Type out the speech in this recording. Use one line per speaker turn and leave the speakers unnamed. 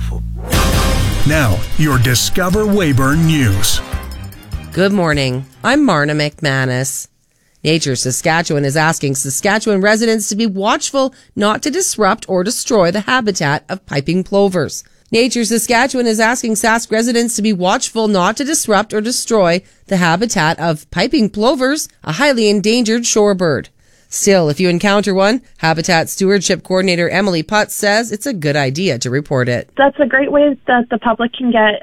beautiful.
Now, your Discover Weyburn News.
Good morning. I'm Marna McManus. Nature Saskatchewan is asking Saskatchewan residents to be watchful not to disrupt or destroy the habitat of piping plovers. Nature Saskatchewan is asking Sask residents to be watchful not to disrupt or destroy the habitat of piping plovers, a highly endangered shorebird. Still, if you encounter one, Habitat Stewardship Coordinator Emily Putz says it's a good idea to report it.
That's a great way that the public can get